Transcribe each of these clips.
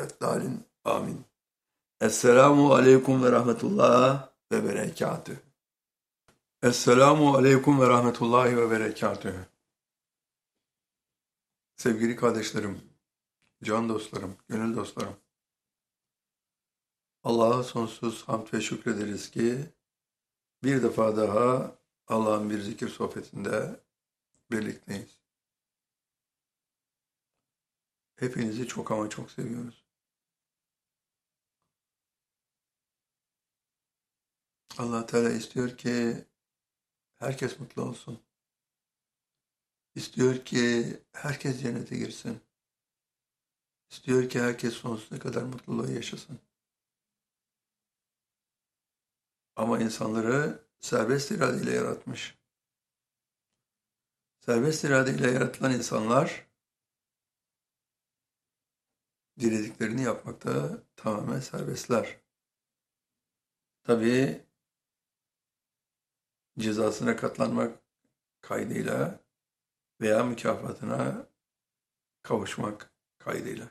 veleddâlin. Amin. Esselamu aleyküm ve rahmetullah ve berekatühü. Esselamu aleyküm ve rahmetullahi ve berekatühü. Sevgili kardeşlerim, can dostlarım, gönül dostlarım. Allah'a sonsuz hamd ve şükrederiz ki bir defa daha Allah'ın bir zikir sohbetinde birlikteyiz. Hepinizi çok ama çok seviyoruz. Allah Teala istiyor ki herkes mutlu olsun. İstiyor ki herkes cennete girsin. İstiyor ki herkes sonsuza kadar mutluluğu yaşasın. Ama insanları serbest iradeyle yaratmış. Serbest iradeyle yaratılan insanlar dilediklerini yapmakta tamamen serbestler. Tabii cezasına katlanmak kaydıyla veya mükafatına kavuşmak kaydıyla.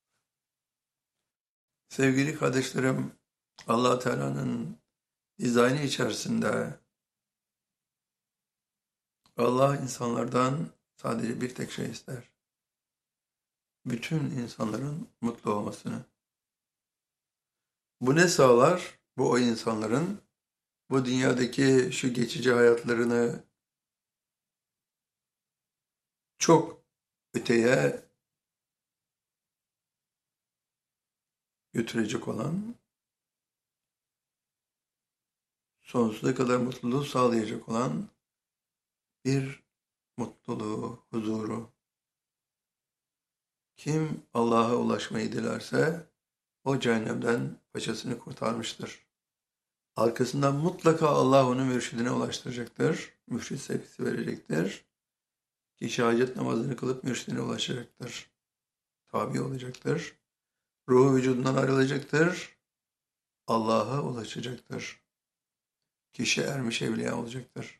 Sevgili kardeşlerim, Allah Teala'nın dizaynı içerisinde Allah insanlardan sadece bir tek şey ister. Bütün insanların mutlu olmasını. Bu ne sağlar? Bu o insanların bu dünyadaki şu geçici hayatlarını çok öteye götürecek olan, sonsuza kadar mutluluğu sağlayacak olan bir mutluluğu, huzuru. Kim Allah'a ulaşmayı dilerse o cehennemden paçasını kurtarmıştır. Arkasından mutlaka Allah onu mürşidine ulaştıracaktır. Mürşid sevgisi verecektir. Kişi hacet namazını kılıp mürşidine ulaşacaktır. Tabi olacaktır. Ruhu vücudundan ayrılacaktır. Allah'a ulaşacaktır. Kişi ermiş evliya olacaktır.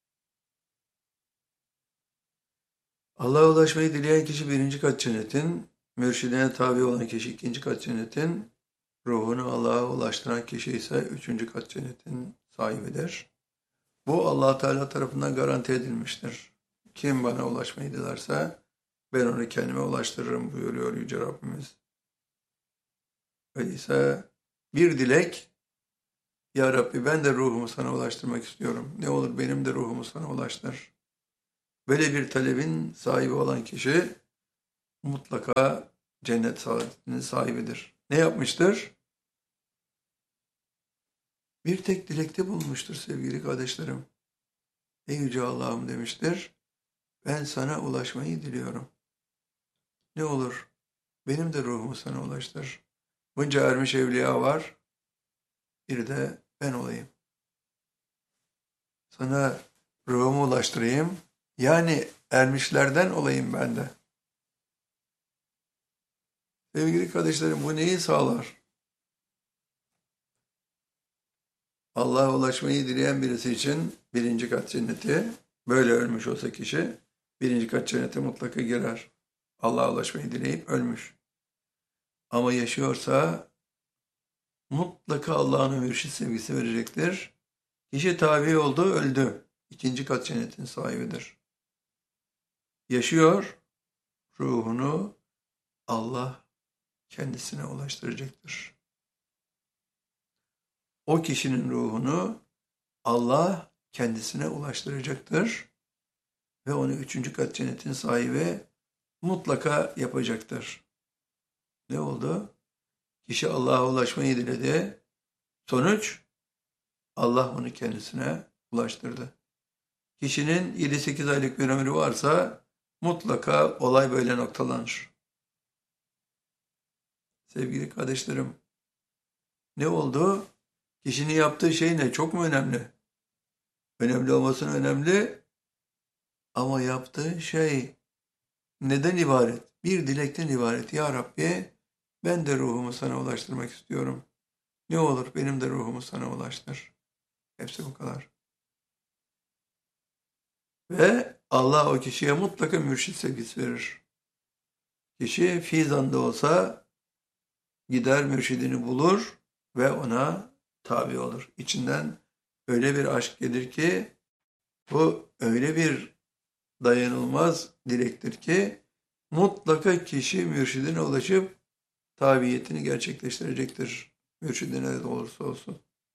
Allah'a ulaşmayı dileyen kişi birinci kat cennetin, mürşidine tabi olan kişi ikinci kat cennetin, ruhunu Allah'a ulaştıran kişi ise üçüncü kat cennetin sahibidir. Bu Allah Teala tarafından garanti edilmiştir. Kim bana ulaşmayı dilerse ben onu kendime ulaştırırım buyuruyor Yüce Rabbimiz. Öyleyse bir dilek, Ya Rabbi ben de ruhumu sana ulaştırmak istiyorum. Ne olur benim de ruhumu sana ulaştır. Böyle bir talebin sahibi olan kişi mutlaka cennet saadetinin sahibidir. Ne yapmıştır? Bir tek dilekte bulunmuştur sevgili kardeşlerim. Ey Yüce Allah'ım demiştir. Ben sana ulaşmayı diliyorum. Ne olur benim de ruhumu sana ulaştır. Bunca ermiş evliya var. Bir de ben olayım. Sana ruhumu ulaştırayım. Yani ermişlerden olayım ben de. Sevgili kardeşlerim bu neyi sağlar? Allah'a ulaşmayı dileyen birisi için birinci kat cenneti, böyle ölmüş olsa kişi birinci kat cennete mutlaka girer. Allah'a ulaşmayı dileyip ölmüş. Ama yaşıyorsa mutlaka Allah'ın mürşid sevgisi verecektir. Kişi tabi oldu, öldü. İkinci kat cennetin sahibidir. Yaşıyor, ruhunu Allah kendisine ulaştıracaktır. O kişinin ruhunu Allah kendisine ulaştıracaktır ve onu üçüncü kat cennetin sahibi mutlaka yapacaktır. Ne oldu? Kişi Allah'a ulaşmayı diledi. Sonuç, Allah onu kendisine ulaştırdı. Kişinin 7-8 aylık bir ömrü varsa mutlaka olay böyle noktalanır. Sevgili kardeşlerim, ne oldu? Kişinin yaptığı şey ne? Çok mu önemli? Önemli olmasın önemli ama yaptığı şey neden ibaret? Bir dilekten ibaret. Ya Rabbi ben de ruhumu sana ulaştırmak istiyorum. Ne olur benim de ruhumu sana ulaştır. Hepsi bu kadar. Ve Allah o kişiye mutlaka mürşid sevgisi verir. Kişi fizanda olsa gider mürşidini bulur ve ona tabi olur. İçinden öyle bir aşk gelir ki bu öyle bir dayanılmaz dilektir ki mutlaka kişi mürşidine ulaşıp tabiyetini gerçekleştirecektir. Mürşidine de olursa olsun.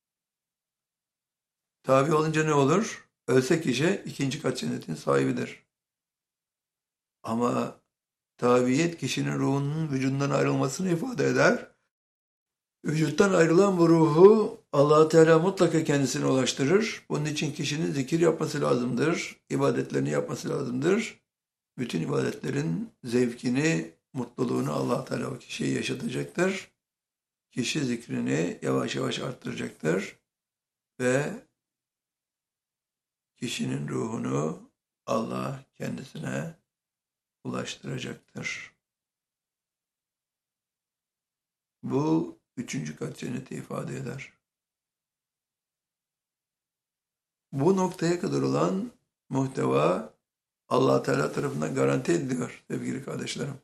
Tabi olunca ne olur? Ölse kişi ikinci kat cennetin sahibidir. Ama tabiyet kişinin ruhunun vücudundan ayrılmasını ifade eder. Vücuttan ayrılan bu ruhu Allah Teala mutlaka kendisine ulaştırır. Bunun için kişinin zikir yapması lazımdır. İbadetlerini yapması lazımdır. Bütün ibadetlerin zevkini, mutluluğunu Allah Teala o kişiye yaşatacaktır. Kişi zikrini yavaş yavaş arttıracaktır ve kişinin ruhunu Allah kendisine ulaştıracaktır. Bu üçüncü kat cenneti ifade eder. Bu noktaya kadar olan muhteva Allah Teala tarafından garanti ediliyor sevgili kardeşlerim.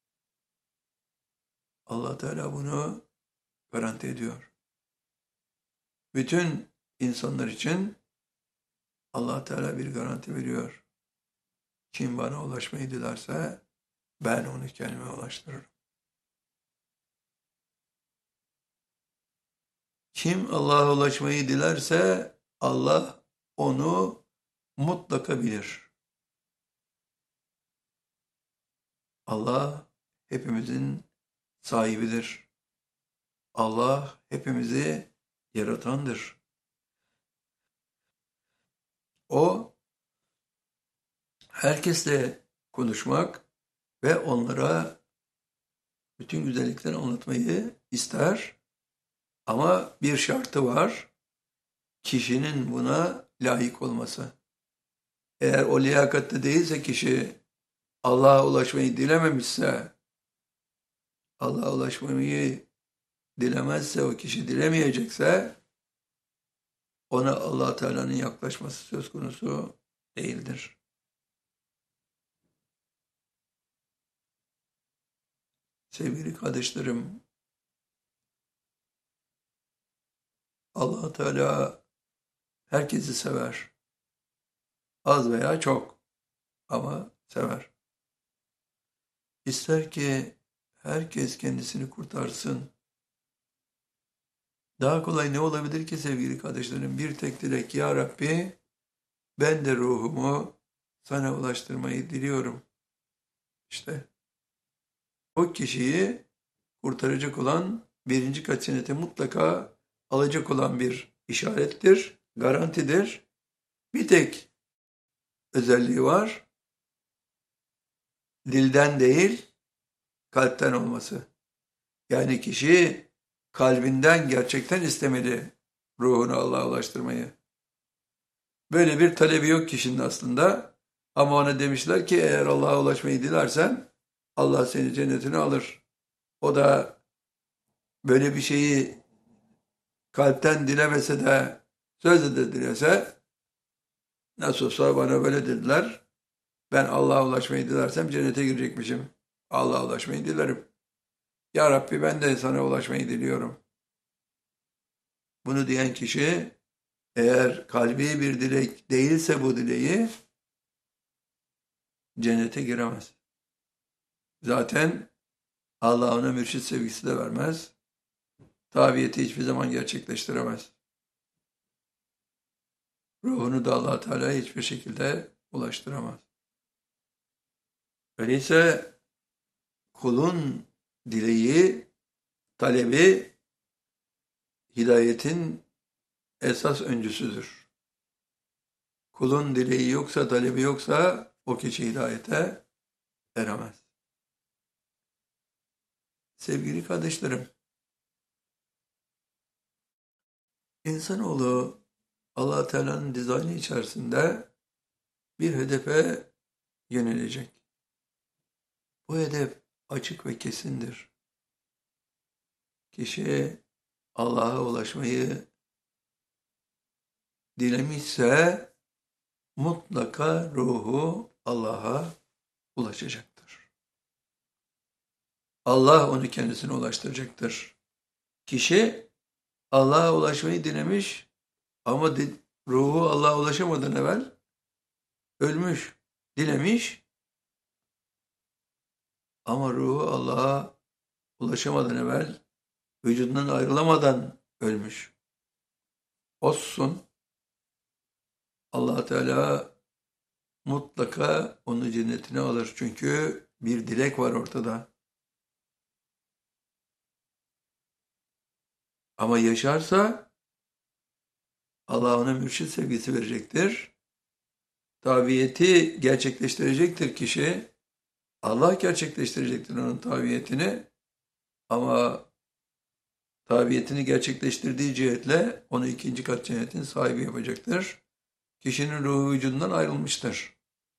Allah Teala bunu garanti ediyor. Bütün insanlar için Allah Teala bir garanti veriyor. Kim bana ulaşmayı dilerse ben onu kendime ulaştırırım. Kim Allah'a ulaşmayı dilerse Allah onu mutlaka bilir. Allah hepimizin sahibidir. Allah hepimizi yaratandır. O herkesle konuşmak ve onlara bütün güzellikleri anlatmayı ister. Ama bir şartı var. Kişinin buna layık olması. Eğer o liyakatli değilse kişi Allah'a ulaşmayı dilememişse, Allah'a ulaşmayı dilemezse, o kişi dilemeyecekse ona Allah Teala'nın yaklaşması söz konusu değildir. Sevgili kardeşlerim, Allah Teala herkesi sever. Az veya çok ama sever. İster ki herkes kendisini kurtarsın. Daha kolay ne olabilir ki sevgili kardeşlerim? Bir tek dilek, ya Rabbi ben de ruhumu sana ulaştırmayı diliyorum. İşte o kişiyi kurtaracak olan birinci kat cennete mutlaka alacak olan bir işarettir, garantidir. Bir tek özelliği var. Dilden değil, kalpten olması. Yani kişi kalbinden gerçekten istemeli ruhunu Allah'a ulaştırmayı. Böyle bir talebi yok kişinin aslında. Ama ona demişler ki eğer Allah'a ulaşmayı dilersen Allah seni cennetine alır. O da böyle bir şeyi kalpten dilemese de sözle de dilese nasıl olsa bana böyle dediler. Ben Allah'a ulaşmayı dilersem cennete girecekmişim. Allah'a ulaşmayı dilerim. Ya Rabbi ben de sana ulaşmayı diliyorum. Bunu diyen kişi eğer kalbi bir dilek değilse bu dileği cennete giremez. Zaten Allah ona mürşit sevgisi de vermez. Tabiyeti hiçbir zaman gerçekleştiremez. Ruhunu da Allah Teala hiçbir şekilde ulaştıramaz. Öyleyse kulun dileği, talebi hidayetin esas öncüsüdür. Kulun dileği yoksa, talebi yoksa o kişi hidayete eremez. Sevgili kardeşlerim, insanoğlu Allah Teala'nın dizaynı içerisinde bir hedefe yönelecek. Bu hedef açık ve kesindir. Kişi Allah'a ulaşmayı dilemişse mutlaka ruhu Allah'a ulaşacaktır. Allah onu kendisine ulaştıracaktır. Kişi Allah'a ulaşmayı dilemiş ama ruhu Allah'a ulaşamadan evvel ölmüş. Dilemiş ama ruhu Allah'a ulaşamadan evvel vücudundan ayrılamadan ölmüş. Olsun. Allah Teala mutlaka onu cennetine alır. Çünkü bir dilek var ortada. Ama yaşarsa Allah ona mürşit sevgisi verecektir. Tabiyeti gerçekleştirecektir kişi. Allah gerçekleştirecektir onun tabiyetini. Ama tabiyetini gerçekleştirdiği cihetle onu ikinci kat cennetin sahibi yapacaktır. Kişinin ruhu vücudundan ayrılmıştır.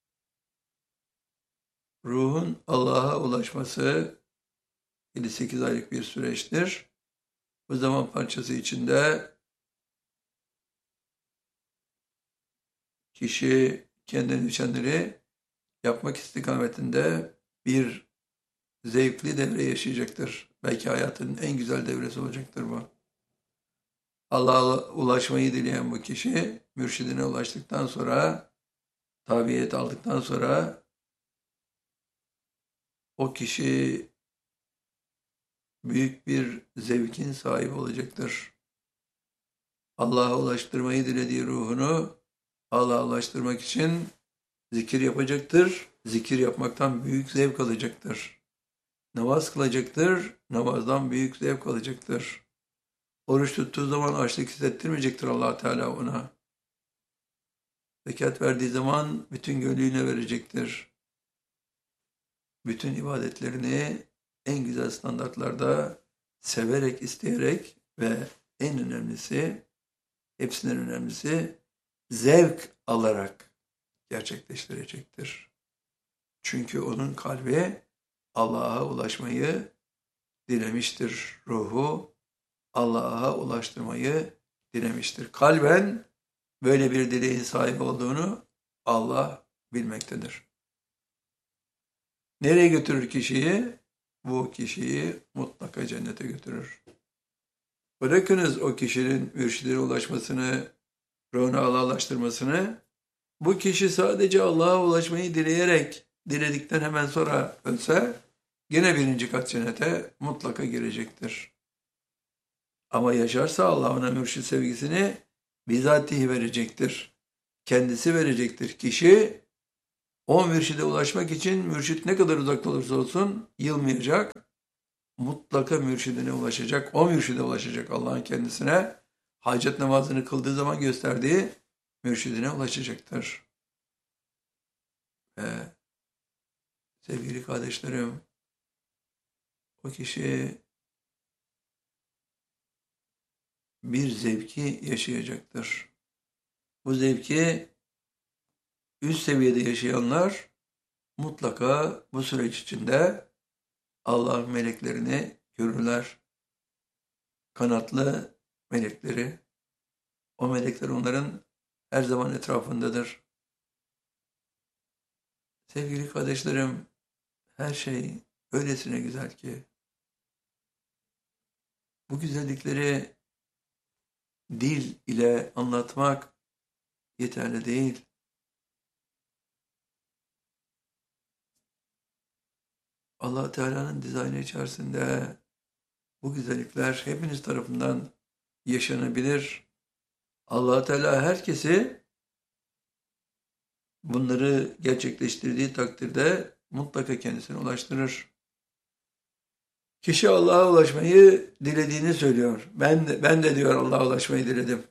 Ruhun Allah'a ulaşması 7-8 aylık bir süreçtir. Bu zaman parçası içinde kişi kendine düşenleri yapmak istikametinde bir zevkli devre yaşayacaktır. Belki hayatının en güzel devresi olacaktır bu. Allah'a ulaşmayı dileyen bu kişi mürşidine ulaştıktan sonra, tabiyet aldıktan sonra o kişi büyük bir zevkin sahibi olacaktır. Allah'a ulaştırmayı dilediği ruhunu Allah'a ulaştırmak için zikir yapacaktır. Zikir yapmaktan büyük zevk alacaktır. Namaz kılacaktır. Namazdan büyük zevk alacaktır. Oruç tuttuğu zaman açlık hissettirmeyecektir Allah Teala ona. Zekat verdiği zaman bütün gönlüyle verecektir. Bütün ibadetlerini en güzel standartlarda severek, isteyerek ve en önemlisi, hepsinden önemlisi zevk alarak gerçekleştirecektir. Çünkü onun kalbi Allah'a ulaşmayı dilemiştir. Ruhu Allah'a ulaştırmayı dilemiştir. Kalben böyle bir dileğin sahibi olduğunu Allah bilmektedir. Nereye götürür kişiyi? Bu kişiyi mutlaka cennete götürür. Bırakınız o kişinin mürşidine ulaşmasını, ruhunu Allah'a ulaştırmasını. Bu kişi sadece Allah'a ulaşmayı dileyerek, diledikten hemen sonra ölse, yine birinci kat cennete mutlaka girecektir. Ama yaşarsa Allah ona mürşid sevgisini bizatihi verecektir. Kendisi verecektir. Kişi o mürşide ulaşmak için mürşit ne kadar uzakta olursa olsun yılmayacak. Mutlaka mürşidine ulaşacak. O mürşide ulaşacak Allah'ın kendisine. Hacet namazını kıldığı zaman gösterdiği mürşidine ulaşacaktır. Ve sevgili kardeşlerim, o kişi bir zevki yaşayacaktır. Bu zevki üst seviyede yaşayanlar mutlaka bu süreç içinde Allah'ın meleklerini görürler. Kanatlı melekleri. O melekler onların her zaman etrafındadır. Sevgili kardeşlerim, her şey öylesine güzel ki bu güzellikleri dil ile anlatmak yeterli değil. Allah Teala'nın dizaynı içerisinde bu güzellikler hepiniz tarafından yaşanabilir. Allah Teala herkesi bunları gerçekleştirdiği takdirde mutlaka kendisine ulaştırır. Kişi Allah'a ulaşmayı dilediğini söylüyor. Ben de diyor Allah'a ulaşmayı diledim.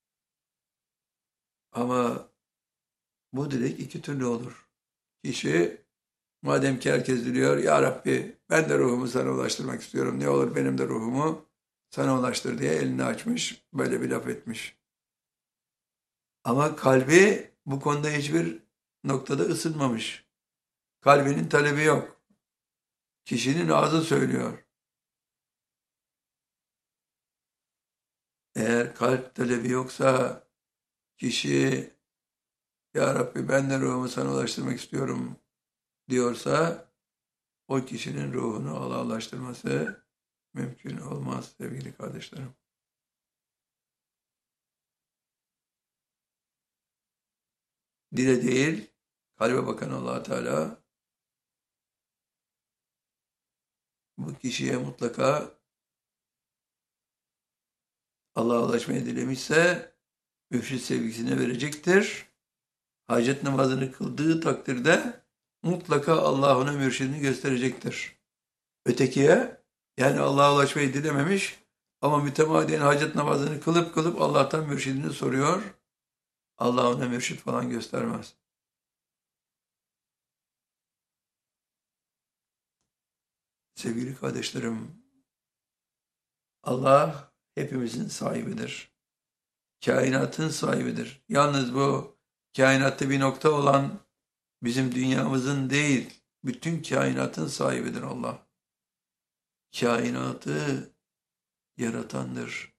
Ama bu dilek iki türlü olur. Kişi madem ki herkes diliyor, Ya Rabbi ben de ruhumu sana ulaştırmak istiyorum. Ne olur benim de ruhumu sana ulaştır diye elini açmış, böyle bir laf etmiş. Ama kalbi bu konuda hiçbir noktada ısınmamış. Kalbinin talebi yok. Kişinin ağzı söylüyor. Eğer kalp talebi yoksa kişi Ya Rabbi ben de ruhumu sana ulaştırmak istiyorum diyorsa o kişinin ruhunu Allah'laştırması mümkün olmaz sevgili kardeşlerim. Dile değil, kalbe bakan Allah Teala bu kişiye mutlaka Allah'a ulaşmayı dilemişse müfrit sevgisini verecektir. Hacet namazını kıldığı takdirde mutlaka Allah ona mürşidini gösterecektir. Ötekiye yani Allah'a ulaşmayı dilememiş ama mütemadiyen hacet namazını kılıp Allah'tan mürşidini soruyor. Allah ona mürşid falan göstermez. Sevgili kardeşlerim, Allah hepimizin sahibidir. Kainatın sahibidir. Yalnız bu kainatta bir nokta olan bizim dünyamızın değil, bütün kainatın sahibidir Allah. Kainatı yaratandır.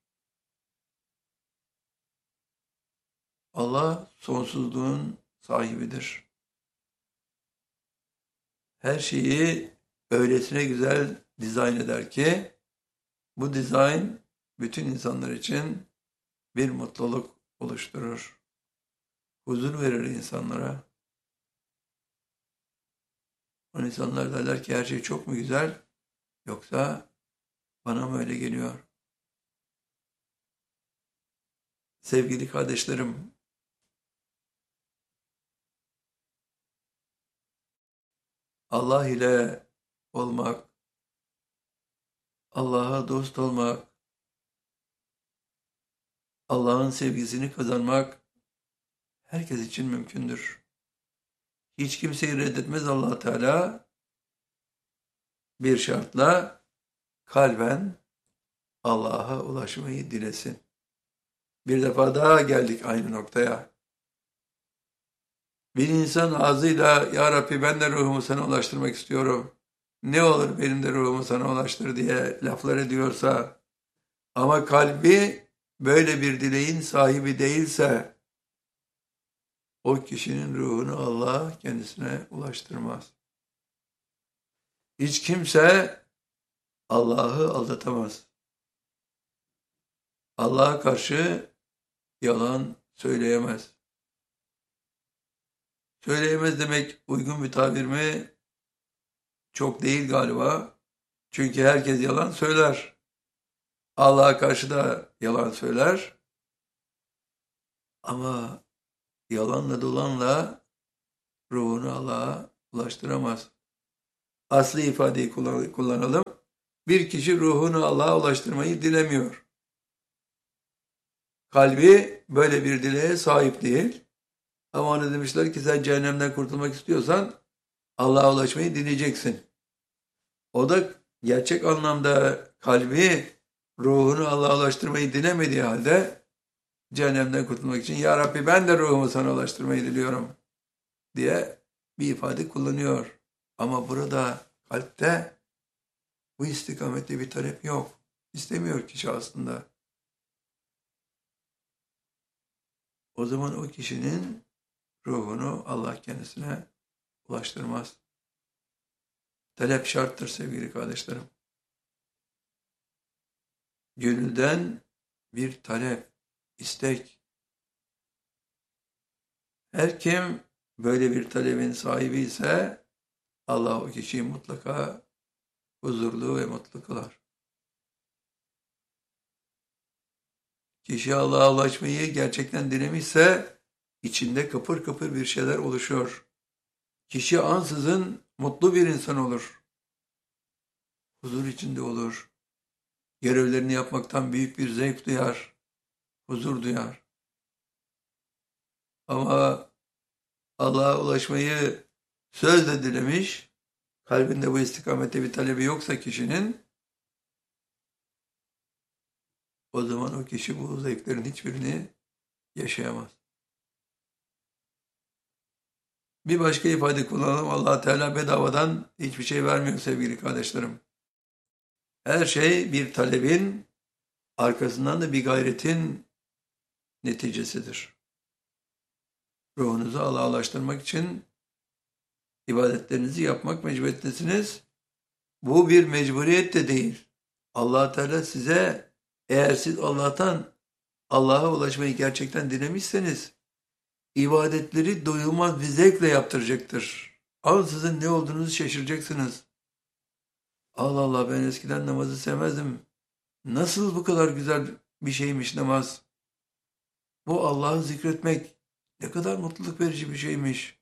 Allah sonsuzluğun sahibidir. Her şeyi öylesine güzel dizayn eder ki bu dizayn bütün insanlar için bir mutluluk oluşturur. Huzur verir insanlara. O insanlar derler ki her şey çok mu güzel yoksa bana mı öyle geliyor? Sevgili kardeşlerim, Allah ile olmak, Allah'a dost olmak, Allah'ın sevgisini kazanmak herkes için mümkündür. Hiç kimseyi reddetmez Allah Teala bir şartla kalben Allah'a ulaşmayı dilesin. Bir defa daha geldik aynı noktaya. Bir insan ağzıyla ya Rabbi ben de ruhumu sana ulaştırmak istiyorum. Ne olur benim de ruhumu sana ulaştır diye laflar ediyorsa ama kalbi böyle bir dileğin sahibi değilse o kişinin ruhunu Allah kendisine ulaştırmaz. Hiç kimse Allah'ı aldatamaz. Allah'a karşı yalan söyleyemez. Söyleyemez demek uygun bir tabir mi? Çok değil galiba. Çünkü herkes yalan söyler. Allah'a karşı da yalan söyler. Ama yalanla dolanla ruhunu Allah'a ulaştıramaz. Asli ifadeyi kullanalım. Bir kişi ruhunu Allah'a ulaştırmayı dilemiyor. Kalbi böyle bir dileğe sahip değil. Ama ona demişler ki sen cehennemden kurtulmak istiyorsan Allah'a ulaşmayı dileyeceksin. O da gerçek anlamda kalbi ruhunu Allah'a ulaştırmayı dilemediği halde cehennemden kurtulmak için ya Rabbi ben de ruhumu sana ulaştırmayı diliyorum diye bir ifade kullanıyor. Ama burada kalpte bu istikamette bir talep yok. İstemiyor kişi aslında. O zaman o kişinin ruhunu Allah kendisine ulaştırmaz. Talep şarttır sevgili kardeşlerim. Gönülden bir talep, istek. Her kim böyle bir talebin sahibi ise Allah o kişiyi mutlaka huzurlu ve mutlu kılar. Kişi Allah'a ulaşmayı gerçekten dilemişse içinde kıpır kıpır bir şeyler oluşuyor. Kişi ansızın mutlu bir insan olur. Huzur içinde olur. Görevlerini yapmaktan büyük bir zevk duyar. Huzur duyar. Ama Allah'a ulaşmayı sözle dilemiş, kalbinde bu istikamette bir talebi yoksa kişinin, o zaman o kişi bu zevklerin hiçbirini yaşayamaz. Bir başka ifade kullanalım. Allah Teala bedavadan hiçbir şey vermiyor sevgili kardeşlerim. Her şey bir talebin, arkasından da bir gayretin neticesidir. Ruhunuzu Allah'a ulaştırmak için ibadetlerinizi yapmak mecburiyetindesiniz. Bu bir mecburiyet de değil. Allah Teala size, eğer siz Allah'a ulaşmayı gerçekten dilemişseniz, ibadetleri doyulmaz bir zevkle yaptıracaktır. Ansızın ne olduğunuzu şaşıracaksınız. Allah Allah, ben eskiden namazı sevmezdim. Nasıl bu kadar güzel bir şeymiş namaz? Bu Allah'ı zikretmek ne kadar mutluluk verici bir şeymiş.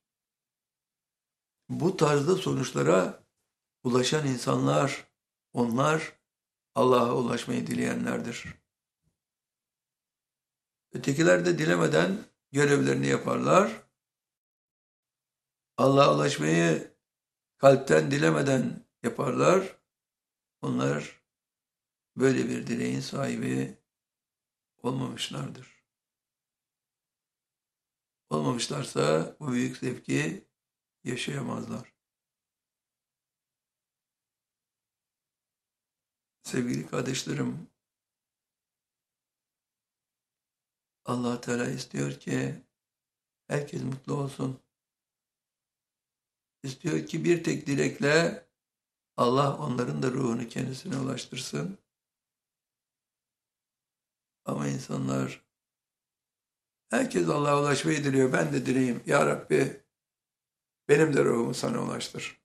Bu tarzda sonuçlara ulaşan insanlar, onlar Allah'a ulaşmayı dileyenlerdir. Ötekiler de dilemeden görevlerini yaparlar. Allah'a ulaşmayı kalpten dilemeden yaparlar. Onlar böyle bir dileğin sahibi olmamışlardır. Olmamışlarsa bu büyük zevki yaşayamazlar. Sevgili kardeşlerim, Allah Teala istiyor ki herkes mutlu olsun. İstiyor ki bir tek dilekle Allah onların da ruhunu kendisine ulaştırsın. Ama insanlar, herkes Allah'a ulaşmayı diliyor. Ben de dileyim. Ya Rabbi, benim de ruhumu sana ulaştır.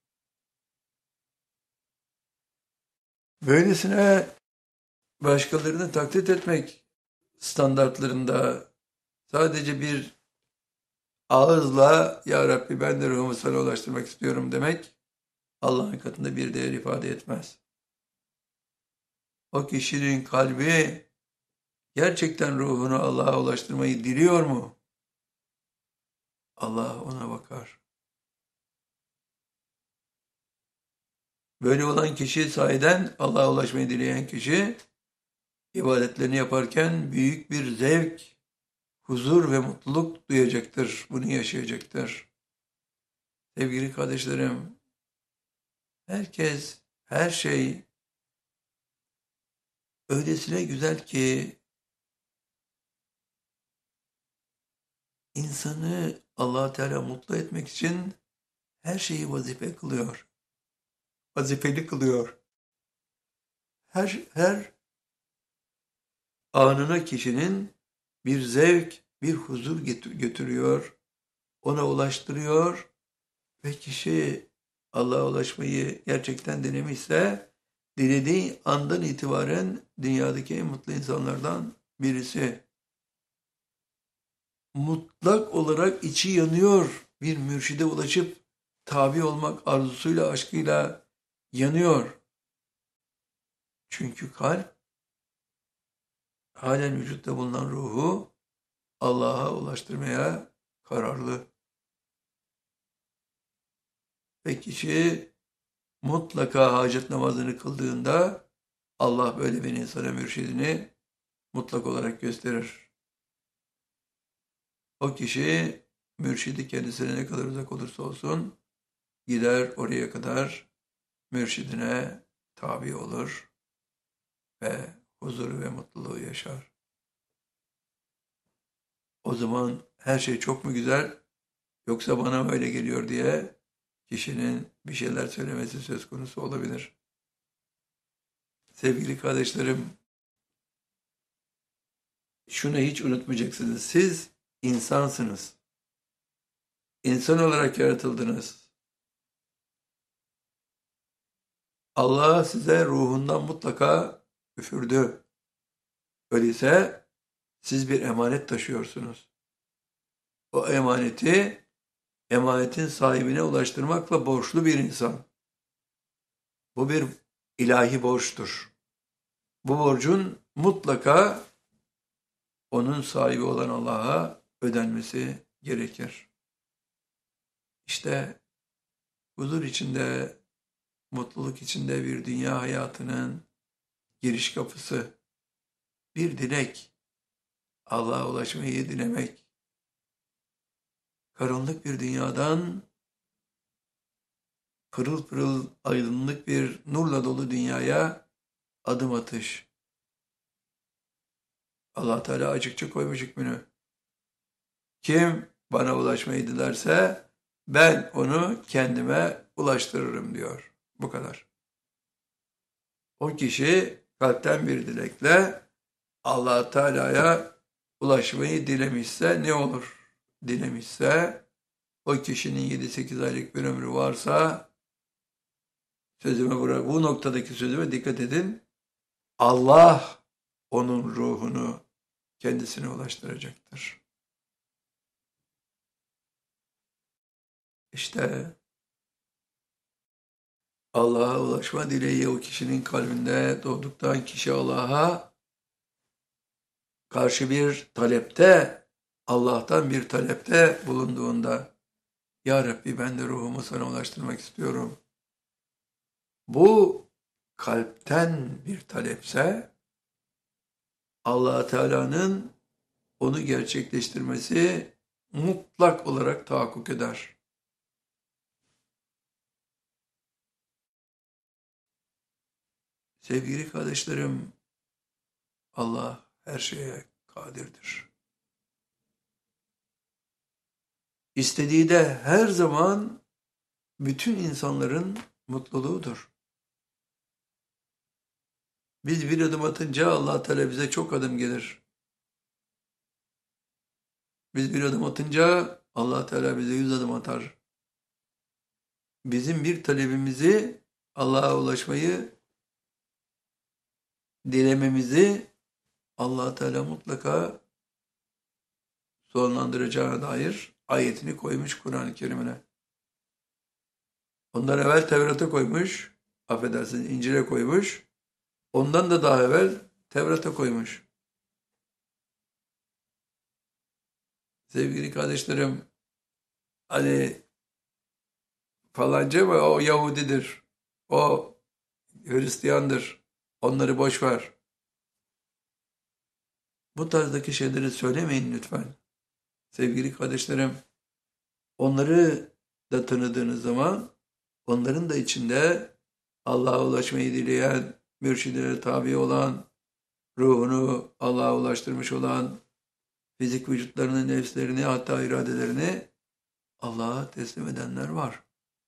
Böylesine başkalarını taklit etmek standartlarında sadece bir ağızla Ya Rabbi ben de ruhumu sana ulaştırmak istiyorum demek Allah'ın katında bir değer ifade etmez. O kişinin kalbi gerçekten ruhunu Allah'a ulaştırmayı diliyor mu? Allah ona bakar. Böyle olan kişi sahiden Allah'a ulaşmayı dileyen kişi ibadetlerini yaparken büyük bir zevk, huzur ve mutluluk duyacaktır. Bunu yaşayacaktır. Sevgili kardeşlerim, herkes, her şey öylesine güzel ki insanı Allah Teala mutlu etmek için her şeyi vazife kılıyor. Vazifeli kılıyor. Her anına kişinin bir zevk, bir huzur götürüyor, ona ulaştırıyor ve kişi Allah'a ulaşmayı gerçekten denemişse, dilediği andan itibaren dünyadaki en mutlu insanlardan birisi. Mutlak olarak içi yanıyor, bir mürşide ulaşıp tabi olmak arzusuyla, aşkıyla yanıyor. Çünkü kalp, halen vücutta bulunan ruhu Allah'a ulaştırmaya kararlı. Ve kişi mutlaka hacet namazını kıldığında Allah böyle bir insana mürşidini mutlak olarak gösterir. O kişi mürşidi kendisine ne kadar uzak olursa olsun gider oraya kadar mürşidine tabi olur ve huzuru ve mutluluğu yaşar. O zaman her şey çok mu güzel yoksa bana mı öyle geliyor diye kişinin bir şeyler söylemesi söz konusu olabilir. Sevgili kardeşlerim, şunu hiç unutmayacaksınız. Siz insansınız. İnsan olarak yaratıldınız. Allah size ruhundan mutlaka üfürdü. Öyleyse siz bir emanet taşıyorsunuz. O emanetin sahibine ulaştırmakla borçlu bir insan. Bu bir ilahi borçtur. Bu borcun mutlaka onun sahibi olan Allah'a ödenmesi gerekir. İşte huzur içinde, mutluluk içinde bir dünya hayatının giriş kapısı, bir dilek, Allah'a ulaşmayı dilemek, karanlık bir dünyadan pırıl pırıl aydınlık bir nurla dolu dünyaya adım atış. Allah Teala açıkça koymuş hükmünü. Kim bana ulaşmayı dilerse ben onu kendime ulaştırırım diyor. Bu kadar. O kişi kalpten bir dilekle Allah Teala'ya ulaşmayı dilemişse ne olur? Dilemişse o kişinin 7-8 aylık bir ömrü varsa sözüme bu noktadaki sözüme dikkat edin. Allah onun ruhunu kendisine ulaştıracaktır. İşte Allah'a ulaşma dileği o kişinin kalbinde doğduktan kişi Allah'a karşı bir talepte, Allah'tan bir talepte bulunduğunda, Ya Rabbi ben de ruhumu sana ulaştırmak istiyorum. Bu kalpten bir talepse, Allah Teala'nın onu gerçekleştirmesi mutlak olarak tahakkuk eder. Sevgili kardeşlerim, Allah her şeye kadirdir. İstediği de her zaman bütün insanların mutluluğudur. Biz bir adım atınca Allah Teala bize çok adım gelir. Biz bir adım atınca Allah Teala bize 100 adım atar. Bizim bir talebimizi Allah'a ulaşmayı dilememizi Allah Teala mutlaka sonlandıracağına dair ayetini koymuş Kur'an-ı Kerim'ine. Ondan evvel Tevrat'a koymuş, affedersiniz İncil'e koymuş, ondan da daha evvel Tevrat'a koymuş. Sevgili kardeşlerim, hani falanca mı o Yahudidir, o Hristiyandır, onları boş ver. Bu tarzdaki şeyleri söylemeyin lütfen. Sevgili kardeşlerim, onları da tanıdığınız zaman onların da içinde Allah'a ulaşmayı dileyen, mürşidine tabi olan, ruhunu Allah'a ulaştırmış olan, fizik vücutlarını, nefslerini, hatta iradelerini Allah'a teslim edenler var.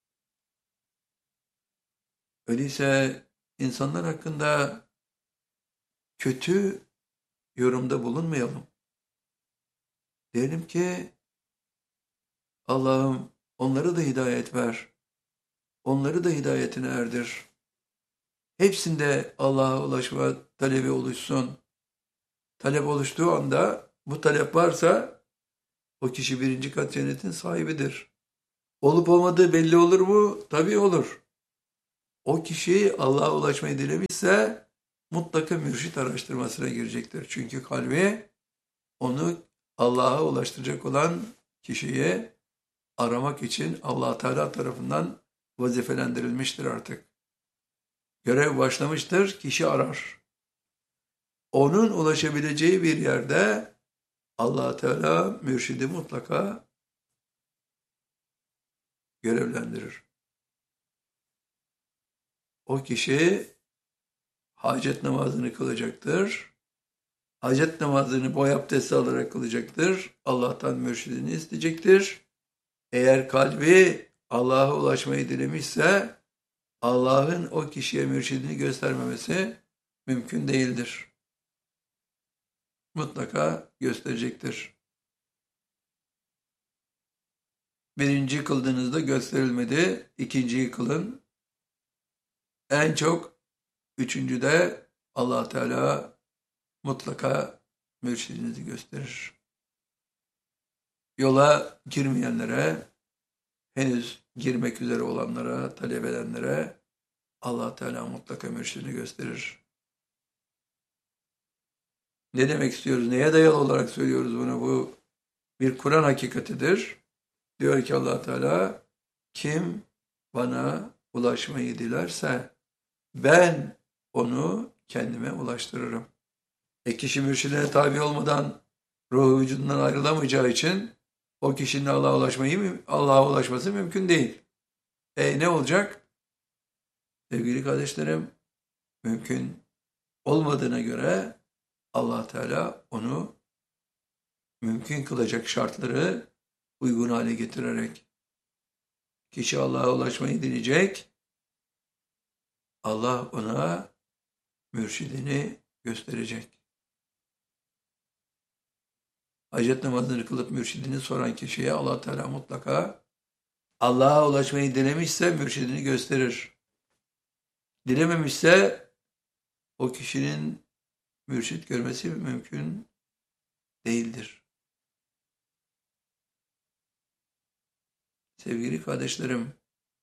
Öyleyse insanlar hakkında kötü yorumda bulunmayalım. Diyelim ki Allah'ım onları da hidayet ver. Onları da hidayetine erdir. Hepsinde Allah'a ulaşma talebi oluşsun. Talep oluştuğu anda bu talep varsa o kişi birinci kat cennetin sahibidir. Olup olmadığı belli olur mu? Tabii olur. O kişi Allah'a ulaşmayı dilemişse mutlaka mürşit araştırmasına girecektir. Çünkü kalbi onu Allah'a ulaştıracak olan kişiyi aramak için Allah Teala tarafından vazifelendirilmiştir artık. Görev başlamıştır, kişi arar. Onun ulaşabileceği bir yerde Allah Teala mürşidi mutlaka görevlendirir. O kişi hacet namazını kılacaktır. Hacet namazını boy abdesti alarak kılacaktır. Allah'tan mürşidini isteyecektir. Eğer kalbi Allah'a ulaşmayı dilemişse Allah'ın o kişiye mürşidini göstermemesi mümkün değildir. Mutlaka gösterecektir. Birinci kıldığınızda gösterilmedi, ikinciyi kılın. En çok üçüncüde Allah Teala mutlaka mürşidinizi gösterir. Yola girmeyenlere, henüz girmek üzere olanlara, talep edenlere Allah Teala mutlaka mürşidini gösterir. Ne demek istiyoruz? Neye dayalı olarak söylüyoruz bunu? Bu bir Kur'an hakikatidir. Diyor ki Allah Teala, kim bana ulaşmayı dilerse ben onu kendime ulaştırırım. Kişi mürşidine tabi olmadan ruhu vücudundan ayrılamayacağı için o kişinin Allah'a ulaşması mümkün değil. Ne olacak? Sevgili kardeşlerim, mümkün olmadığına göre Allah Teala onu mümkün kılacak şartları uygun hale getirerek kişi Allah'a ulaşmayı dileyecek. Allah ona mürşidini gösterecek. Hacet namazını kılıp mürşidini soran kişiye Allah Teala mutlaka Allah'a ulaşmayı dilemişse mürşidini gösterir. Dilememişse o kişinin mürşit görmesi mümkün değildir. Sevgili kardeşlerim,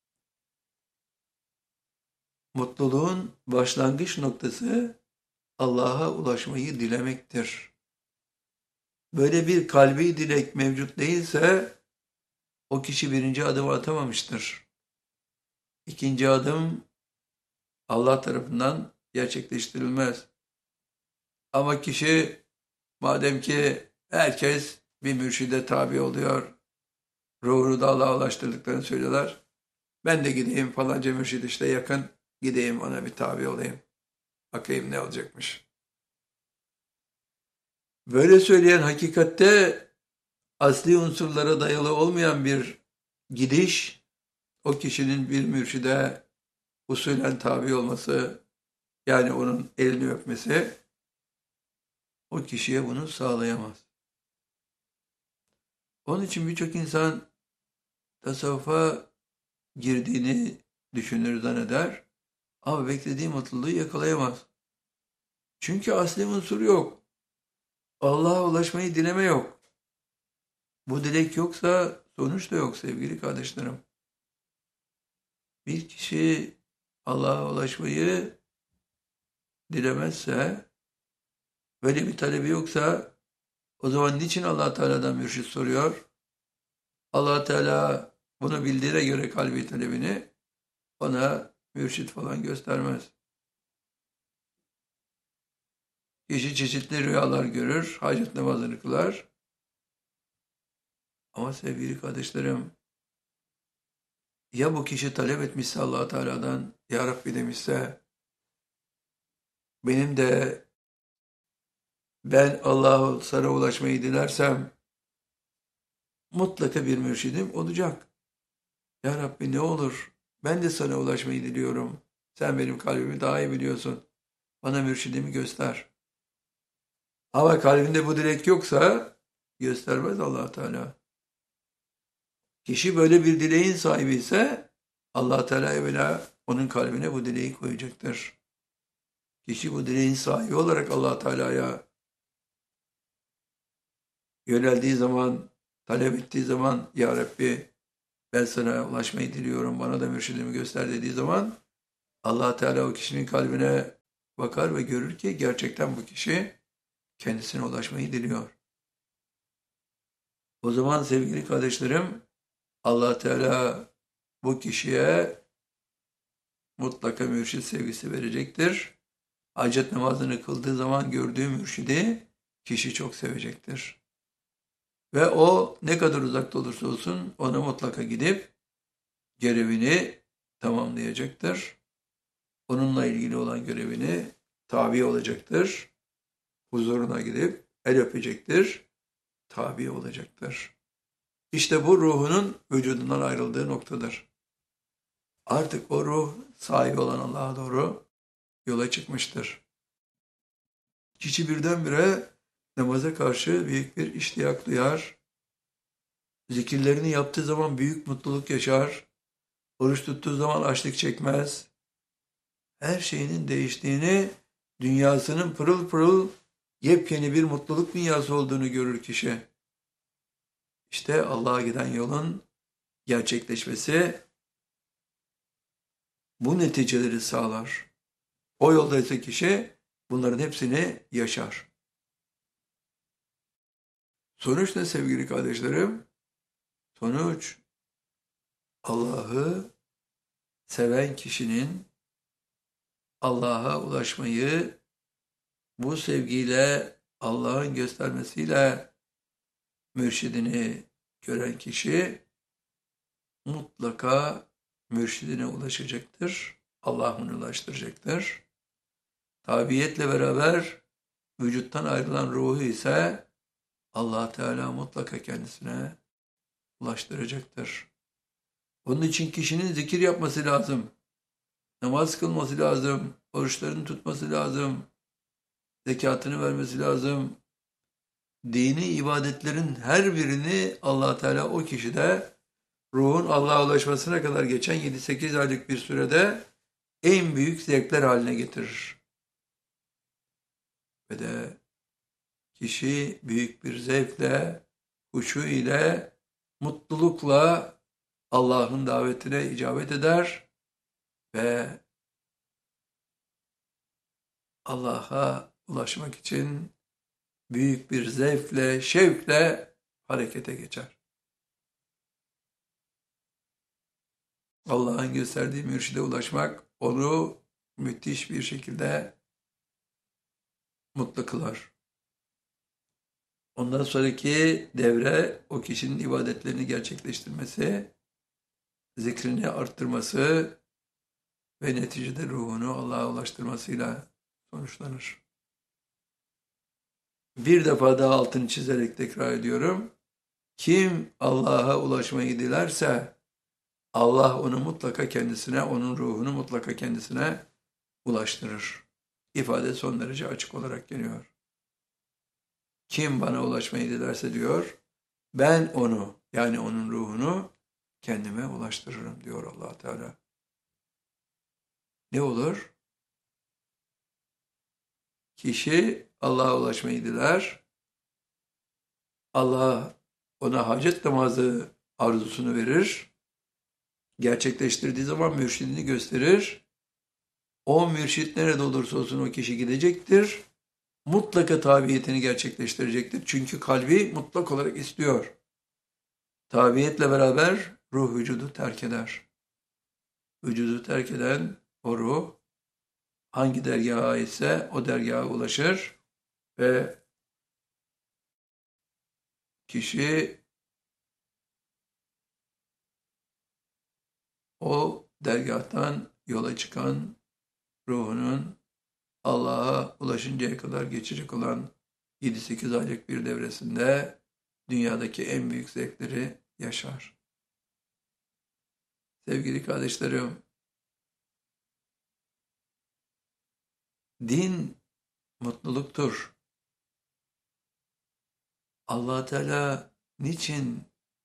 mutluluğun başlangıç noktası Allah'a ulaşmayı dilemektir. Böyle bir kalbi dilek mevcut değilse o kişi birinci adımı atamamıştır. İkinci adım Allah tarafından gerçekleştirilmez. Ama kişi madem ki herkes bir mürşide tabi oluyor, ruhunu da Allah'a ulaştırdıklarını söylüyorlar. Ben de gideyim falanca mürşid işte yakın, gideyim ona bir tabi olayım. Bakayım ne olacakmış. Böyle söyleyen hakikatte asli unsurlara dayalı olmayan bir gidiş, o kişinin bir mürşide usulen tabi olması, yani onun elini öpmesi, o kişiye bunu sağlayamaz. Onun için birçok insan tasavvufa girdiğini düşünür, zanneder ama beklediği mutluluğu yakalayamaz. Çünkü asli unsur yok. Allah'a ulaşmayı dileme yok. Bu dilek yoksa sonuç da yok sevgili kardeşlerim. Bir kişi Allah'a ulaşmayı dilemezse, böyle bir talebi yoksa o zaman niçin Allah Teala'dan mürşit soruyor? Allah Teala bunu bildiğine göre kalbi talebini ona mürşit falan göstermez. Kişi çeşitli rüyalar görür, hacet namazını kılar. Ama sevgili kardeşlerim, ya bu kişi talep etmişse Allah Teala'dan, Ya Rabbi demişse, benim de ben Allah'a sana ulaşmayı dilersem mutlaka bir mürşidim olacak. Ya Rabbi ne olur ben de sana ulaşmayı diliyorum. Sen benim kalbimi daha iyi biliyorsun. Bana mürşidimi göster. Ama kalbinde bu dilek yoksa göstermez Allah Teala. Kişi böyle bir dileğin sahibi ise Allah Teala evvela onun kalbine bu dileği koyacaktır. Kişi bu dileğin sahibi olarak Allah Teala'ya yöneldiği zaman, talep ettiği zaman Ya Rabbi ben sana ulaşmayı diliyorum, bana da mürşidimi göster dediği zaman Allah Teala o kişinin kalbine bakar ve görür ki gerçekten bu kişi kendisine ulaşmayı diliyor. O zaman sevgili kardeşlerim Allah Teala bu kişiye mutlaka mürşid sevgisi verecektir. Hacet namazını kıldığı zaman gördüğü mürşidi kişi çok sevecektir. Ve o ne kadar uzakta olursa olsun ona mutlaka gidip görevini tamamlayacaktır. Onunla ilgili olan görevini tabi olacaktır. Huzuruna gidip el öpecektir. Tabi olacaktır. İşte bu ruhunun vücudundan ayrıldığı noktadır. Artık o ruh sahibi olan Allah'a doğru yola çıkmıştır. Kişi birdenbire namaza karşı büyük bir iştiyak duyar. Zikirlerini yaptığı zaman büyük mutluluk yaşar. Oruç tuttuğu zaman açlık çekmez. Her şeyinin değiştiğini, dünyasının pırıl pırıl yepyeni bir mutluluk dünyası olduğunu görür kişi. İşte Allah'a giden yolun gerçekleşmesi bu neticeleri sağlar. O yolda ise kişi bunların hepsini yaşar. Sonuç ne sevgili kardeşlerim? Sonuç Allah'ı seven kişinin Allah'a ulaşmayı bu sevgiyle Allah'ın göstermesiyle mürşidini gören kişi mutlaka mürşidine ulaşacaktır. Allah onu ulaştıracaktır. Tabiiyetle beraber vücuttan ayrılan ruhu ise Allah Teala mutlaka kendisine ulaştıracaktır. Onun için kişinin zikir yapması lazım. Namaz kılması lazım. oruçlarını tutması lazım, zekatını vermesi lazım. Dini ibadetlerin her birini Allah Teala o kişide ruhun Allah'a ulaşmasına kadar geçen 7-8 aylık bir sürede en büyük zevkler haline getirir. Ve de kişi büyük bir zevkle, huşu ile, mutlulukla Allah'ın davetine icabet eder ve Allah'a ulaşmak için büyük bir zevkle, şevkle harekete geçer. Allah'ın gösterdiği mürşide ulaşmak onu müthiş bir şekilde mutlu kılar. Ondan sonraki devre o kişinin ibadetlerini gerçekleştirmesi, zikrini arttırması ve neticede ruhunu Allah'a ulaştırmasıyla sonuçlanır. Bir defa daha altını çizerek tekrar ediyorum. Kim Allah'a ulaşmayı dilerse Allah onu mutlaka kendisine, onun ruhunu mutlaka kendisine ulaştırır. İfade son derece açık olarak geliyor. Kim bana ulaşmayı dilerse diyor, ben onu, yani onun ruhunu kendime ulaştırırım diyor Allah Teala. Ne olur? Kişi Allah'a ulaşmayı diler. Allah ona hacet namazı arzusunu verir. Gerçekleştirdiği zaman mürşidini gösterir. O mürşit nerede olursa olsun o kişi gidecektir. Mutlaka tabiyetini gerçekleştirecektir. Çünkü kalbi mutlak olarak istiyor. Tabiyetle beraber ruh vücudu terk eder. Vücudu terk eden o ruh hangi dergaha aitse o dergaha ulaşır ve kişi o dergahtan yola çıkan ruhunun Allah'a ulaşıncaya kadar geçecek olan 7-8 aylık bir devresinde dünyadaki en büyük zevkleri yaşar. Sevgili kardeşlerim, din mutluluktur. Allah Teala niçin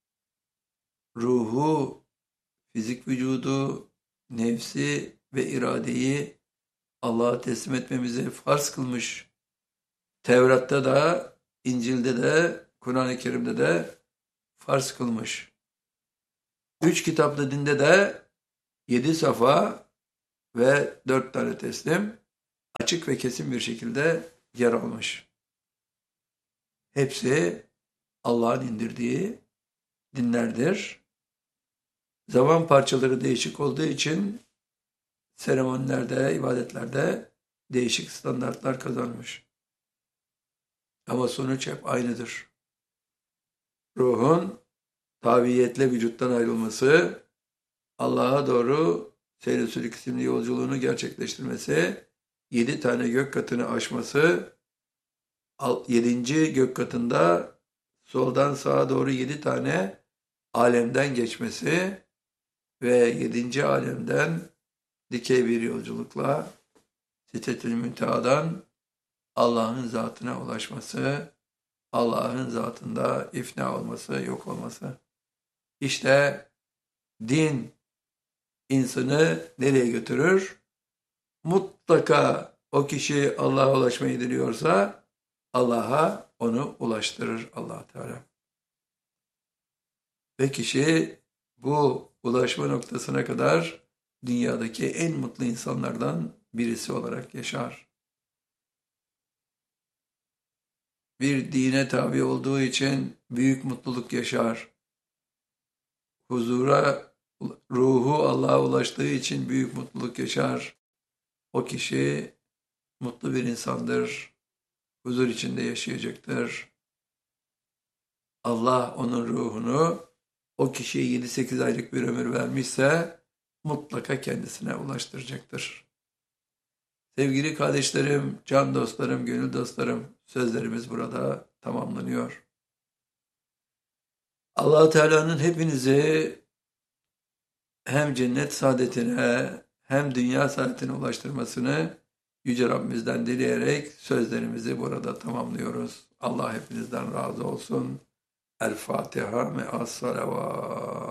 ruhu, fizik vücudu, nefsi ve iradeyi Allah'a teslim etmemizi farz kılmış? Tevrat'ta da, İncil'de de, Kur'an-ı Kerim'de de farz kılmış. 3 kitaplı dinde de 7 safa ve 4 tane teslim açık ve kesin bir şekilde yer almış. Hepsi Allah'ın indirdiği dinlerdir. Zaman parçaları değişik olduğu için seremonilerde, ibadetlerde değişik standartlar kazanmış. Ama sonuç hep aynıdır. Ruhun tabiiyetle vücuttan ayrılması, Allah'a doğru seyr-i sülük isimli yolculuğunu gerçekleştirmesi, 7 tane gök katını aşması, 7. gök katında soldan sağa doğru 7 tane alemden geçmesi ve 7. alemden dikey bir yolculukla Sidretül Münteha'dan Allah'ın zatına ulaşması, Allah'ın zatında ifna olması, yok olması. İşte din insanı nereye götürür? Mutlaka o kişi Allah'a ulaşmayı diliyorsa Allah'a onu ulaştırır Allah Teala. Ve kişi bu ulaşma noktasına kadar dünyadaki en mutlu insanlardan birisi olarak yaşar. Bir dine tabi olduğu için büyük mutluluk yaşar. Huzura, ruhu Allah'a ulaştığı için büyük mutluluk yaşar. O kişi mutlu bir insandır. Huzur içinde yaşayacaktır. Allah onun ruhunu o kişiye 7-8 aylık bir ömür vermişse mutlaka kendisine ulaştıracaktır. Sevgili kardeşlerim, can dostlarım, gönül dostlarım, sözlerimiz burada tamamlanıyor. Allah Teala'nın hepinizi hem cennet saadetine hem dünya saadetine ulaştırmasını Yüce Rabbimizden dileyerek sözlerimizi burada tamamlıyoruz. Allah hepinizden razı olsun. El Fatiha me'as salavat.